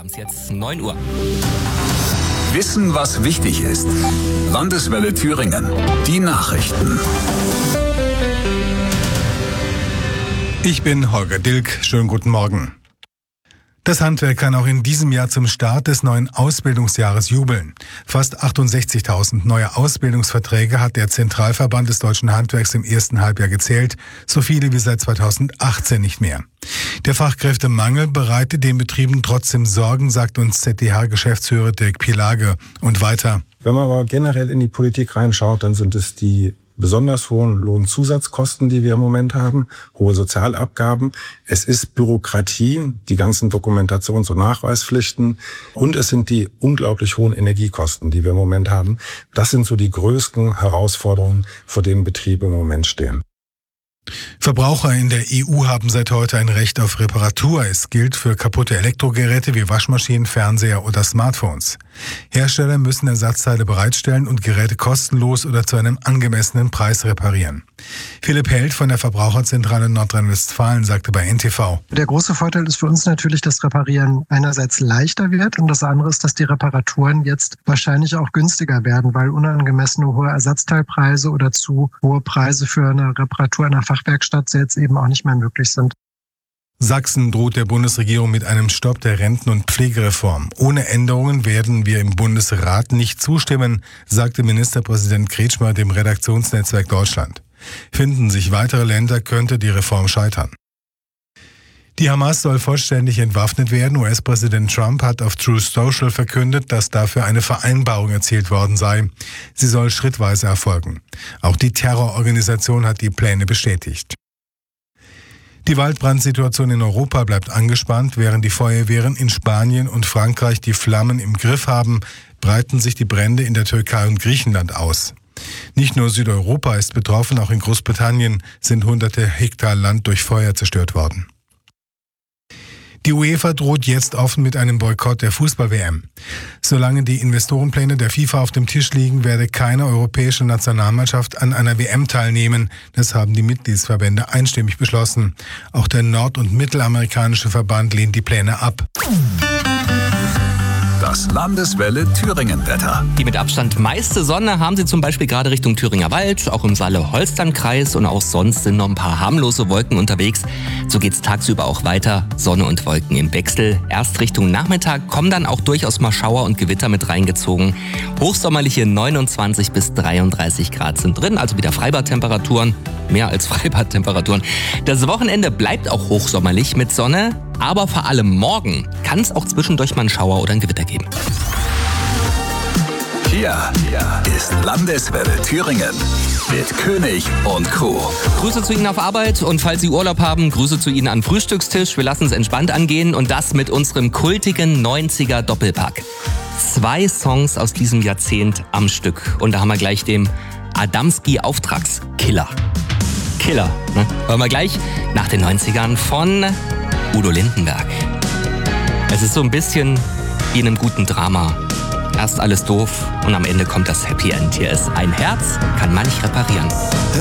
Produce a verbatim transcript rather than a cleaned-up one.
Wir haben es jetzt neun Uhr. Wissen, was wichtig ist. Landeswelle Thüringen. Die Nachrichten. Ich bin Holger Dilk. Schönen guten Morgen. Das Handwerk kann auch in diesem Jahr zum Start des neuen Ausbildungsjahres jubeln. Fast achtundsechzigtausend neue Ausbildungsverträge hat der Zentralverband des deutschen Handwerks im ersten Halbjahr gezählt, so viele wie seit zweitausendachtzehn nicht mehr. Der Fachkräftemangel bereitet den Betrieben trotzdem Sorgen, sagt uns Z D H-Geschäftsführer Dirk Pielage. Und weiter. Wenn man aber generell in die Politik reinschaut, dann sind es die besonders hohen Lohnzusatzkosten, die wir im Moment haben, hohe Sozialabgaben. Es ist Bürokratie, die ganzen Dokumentations- und Nachweispflichten, und es sind die unglaublich hohen Energiekosten, die wir im Moment haben. Das sind so die größten Herausforderungen, vor denen Betriebe im Moment stehen. Verbraucher in der E U haben seit heute ein Recht auf Reparatur. Es gilt für kaputte Elektrogeräte wie Waschmaschinen, Fernseher oder Smartphones. Hersteller müssen Ersatzteile bereitstellen und Geräte kostenlos oder zu einem angemessenen Preis reparieren. Philipp Held von der Verbraucherzentrale Nordrhein-Westfalen sagte bei N T V: Der große Vorteil ist für uns natürlich, dass Reparieren einerseits leichter wird und das andere ist, dass die Reparaturen jetzt wahrscheinlich auch günstiger werden, weil unangemessene hohe Ersatzteilpreise oder zu hohe Preise für eine Reparatur einer Fachwerkstatt jetzt eben auch nicht mehr möglich sind. Sachsen droht der Bundesregierung mit einem Stopp der Renten- und Pflegereform. Ohne Änderungen werden wir im Bundesrat nicht zustimmen, sagte Ministerpräsident Kretschmer dem Redaktionsnetzwerk Deutschland. Finden sich weitere Länder, könnte die Reform scheitern. Die Hamas soll vollständig entwaffnet werden. U S-Präsident Trump hat auf Truth Social verkündet, dass dafür eine Vereinbarung erzielt worden sei. Sie soll schrittweise erfolgen. Auch die Terrororganisation hat die Pläne bestätigt. Die Waldbrandsituation in Europa bleibt angespannt. Während die Feuerwehren in Spanien und Frankreich die Flammen im Griff haben, breiten sich die Brände in der Türkei und Griechenland aus. Nicht nur Südeuropa ist betroffen, auch in Großbritannien sind hunderte Hektar Land durch Feuer zerstört worden. Die UEFA droht jetzt offen mit einem Boykott der Fußball-W M. Solange die Investorenpläne der FIFA auf dem Tisch liegen, werde keine europäische Nationalmannschaft an einer W M teilnehmen. Das haben die Mitgliedsverbände einstimmig beschlossen. Auch der nord- und mittelamerikanische Verband lehnt die Pläne ab. Das Landeswelle Thüringen-Wetter. Die mit Abstand meiste Sonne haben Sie zum Beispiel gerade Richtung Thüringer Wald, auch im Saale-Holstein-Kreis, und auch sonst sind noch ein paar harmlose Wolken unterwegs. So geht's tagsüber auch weiter. Sonne und Wolken im Wechsel. Erst Richtung Nachmittag kommen dann auch durchaus mal Schauer und Gewitter mit reingezogen. Hochsommerliche neunundzwanzig bis dreiunddreißig Grad sind drin, also wieder Freibadtemperaturen. Mehr als Freibadtemperaturen. Das Wochenende bleibt auch hochsommerlich mit Sonne, aber vor allem morgen kann es auch zwischendurch mal einen Schauer oder ein Gewitter geben. Hier ist Landeswelle Thüringen mit König und Co. Grüße zu Ihnen auf Arbeit und falls Sie Urlaub haben, Grüße zu Ihnen am Frühstückstisch. Wir lassen es entspannt angehen und das mit unserem kultigen neunziger Doppelpack. Zwei Songs aus diesem Jahrzehnt am Stück und da haben wir gleich den Adamski-Auftragskiller. Killer, ne? Hören wir gleich nach den neunzigern von Udo Lindenberg. Es ist so ein bisschen wie in einem guten Drama. Erst alles doof und am Ende kommt das Happy End. Hier ist ein Herz, kann manch reparieren.